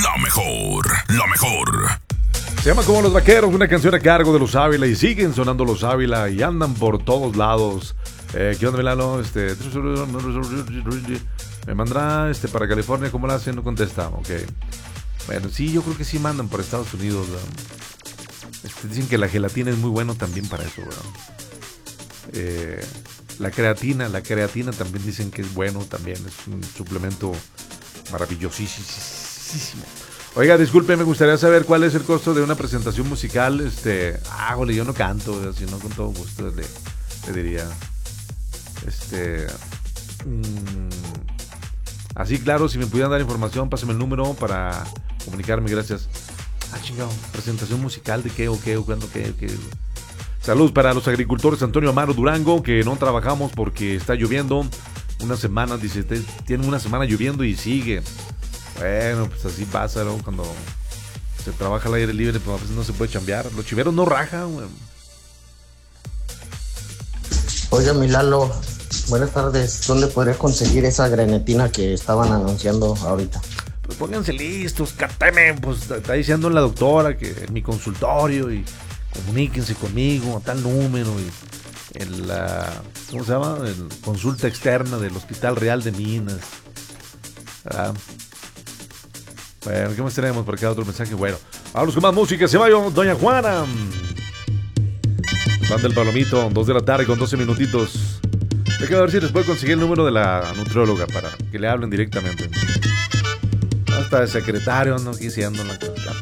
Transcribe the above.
La mejor, la mejor. Se llama Como los Vaqueros, una canción a cargo de los Ávila y siguen sonando los Ávila y andan por todos lados. ¿Qué onda, Milano? Me mandará para California, ¿cómo la hacen? No contesta, ok. Bueno, sí, yo creo que sí mandan por Estados Unidos. Dicen que la gelatina es muy bueno también para eso, la creatina también dicen que es bueno también, es un suplemento maravillosísimo. Oiga, disculpe, me gustaría saber cuál es el costo de una presentación musical. Jole, yo no canto, si no con todo gusto le diría. Así, claro, si me pudieran dar información, pásame el número para comunicarme, gracias. Chingado, presentación musical de qué o qué o cuándo qué. Saludos para los agricultores Antonio Amaro Durango, que no trabajamos porque está lloviendo. Una semana, dice, tienen una semana lloviendo y sigue. Bueno, pues así pasa, ¿no? Cuando se trabaja al aire libre, pues a veces no se puede chambear. Los chiveros no rajan, güey. Oiga, mi Lalo, buenas tardes. ¿Dónde podría conseguir esa grenetina que estaban anunciando ahorita? Pues pónganse listos, cateme, pues está diciendo la doctora que en mi consultorio y comuníquense conmigo a tal número y en la, ¿cómo se llama? En consulta externa del Hospital Real de Minas. Bueno, ¿qué más tenemos por acá? Otro mensaje. Bueno, vamos con más música. Se va Doña Juana. Van del Palomito, 2 de la tarde con 12 minutitos. Hay que ver si les puedo conseguir el número de la nutrióloga para que le hablen directamente. Hasta el secretario, no quisiendo la